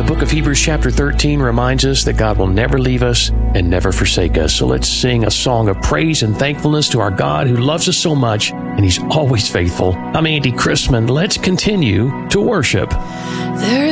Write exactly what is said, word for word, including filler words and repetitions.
book of Hebrews chapter thirteen reminds us that God will never leave us and never forsake us. So let's sing a song of praise and thankfulness to our God who loves us so much, and He's always faithful. I'm Andy Christman. Let's continue to worship. There